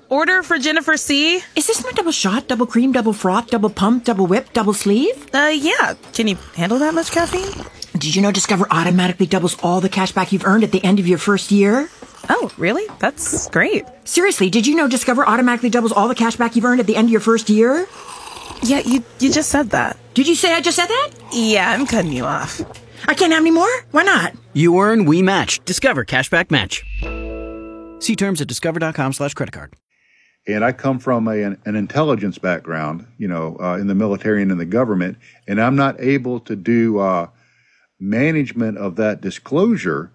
Order for Jennifer C. Is this my double shot, double cream, double froth, double pump, double whip, double sleeve? Yeah. Can you handle that much caffeine? Did you know Discover automatically doubles all the cash back you've earned at the end of your first year? Oh, really? That's great. Seriously, did you know Discover automatically doubles all the cash back you've earned at the end of your first year? Yeah, you just said that. Did you say I just said that? Yeah, I'm cutting you off. I can't have any more? Why not? You earn, we match. Discover Cashback Match. See terms at discover.com/creditcard. And I come from an intelligence background, in the military and in the government, and I'm not able to do management of that disclosure,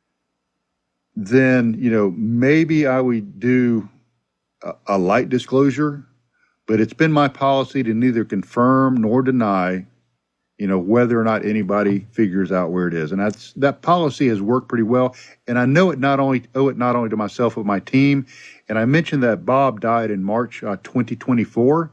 then, maybe I would do a light disclosure, but it's been my policy to neither confirm nor deny, whether or not anybody figures out where it is. And that policy has worked pretty well. And I know owe it not only to myself, but my team. And I mentioned that Bob died in March 2024.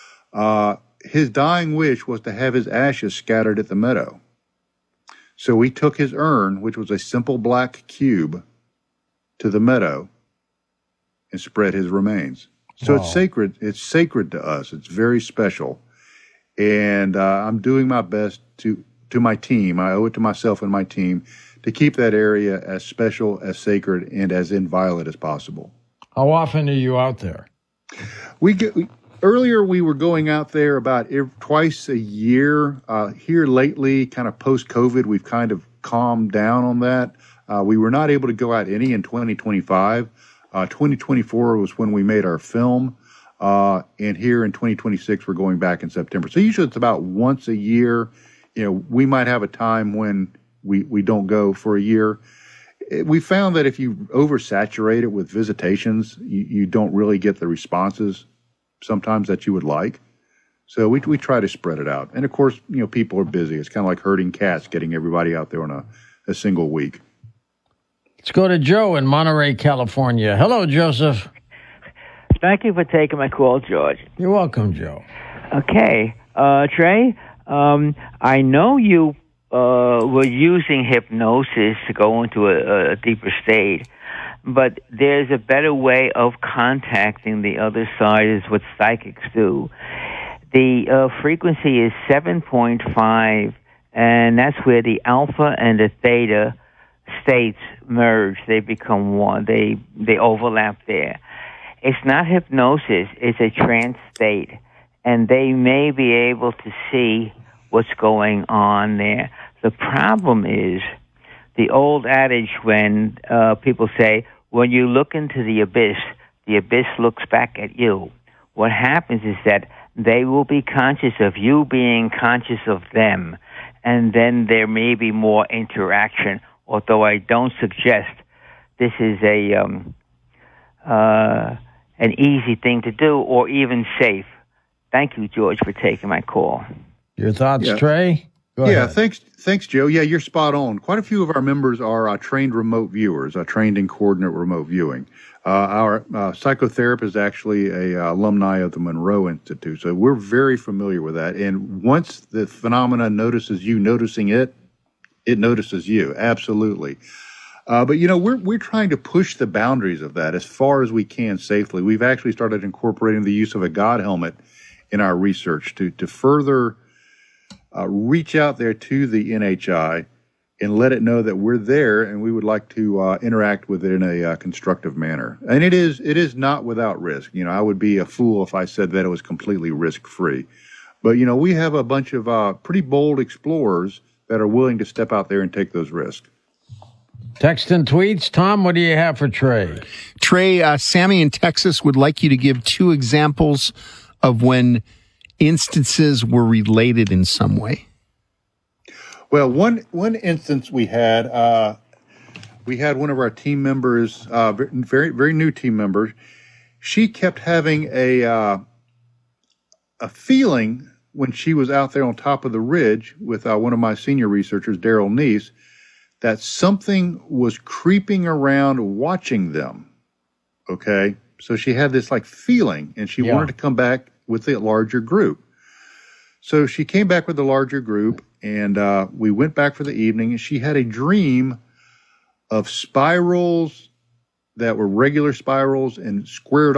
His dying wish was to have his ashes scattered at the meadow. So we took his urn, which was a simple black cube, to the meadow and spread his remains. So It's sacred. It's sacred to us. It's very special. And I'm doing my best to my team. I owe it to myself and my team to keep that area as special, as sacred, and as inviolate as possible. How often are you out there? Earlier, we were going out there about twice a year. Here lately, kind of post-COVID, we've kind of calmed down on that. We were not able to go out any in 2025. 2024 was when we made our film. And here in 2026, we're going back in September. So usually it's about once a year. We might have a time when we don't go for a year. We found that if you oversaturate it with visitations, you don't really get the responses sometimes that you would like. So we try to spread it out. And of course, people are busy. It's kind of like herding cats, getting everybody out there on a single week. Let's go to Joe in Monterey, California. Hello, Joseph. Thank you for taking my call, George. You're welcome, Joe. Okay. Trey, I know you were using hypnosis to go into a deeper state, but there's a better way of contacting the other side, is what psychics do. The frequency is 7.5, and that's where the alpha and the theta states merge. They become one. They overlap there. It's not hypnosis. It's a trance state, and they may be able to see what's going on there. The problem is the old adage when people say, when you look into the abyss looks back at you. What happens is that they will be conscious of you being conscious of them, and then there may be more interaction, although I don't suggest this is an easy thing to do or even safe. Thank you, George, for taking my call. Your thoughts, Trey? Go ahead. Thanks, Joe. Yeah, you're spot on. Quite a few of our members are trained remote viewers, trained in coordinate remote viewing. Our psychotherapist is actually a alumni of the Monroe Institute, so we're very familiar with that. And once the phenomena notices you noticing it, it notices you. Absolutely. But we're trying to push the boundaries of that as far as we can safely. We've actually started incorporating the use of a God helmet in our research to further reach out there to the NHI and let it know that we're there and we would like to interact with it in a constructive manner. And it is not without risk. I would be a fool if I said that it was completely risk-free. But, we have a bunch of pretty bold explorers that are willing to step out there and take those risks. Text and tweets. Tom, what do you have for Trey? Trey, Sammy in Texas would like you to give 2 examples of when instances were related in some way. Well, one instance we had one of our team members, very, very new team member. She kept having a feeling when she was out there on top of the ridge with one of my senior researchers, Daryl Neese, that something was creeping around watching them. Okay? So she had this feeling, and she wanted to come back with a larger group. So she came back with a larger group, and we went back for the evening, and she had a dream of spirals that were regular spirals and squared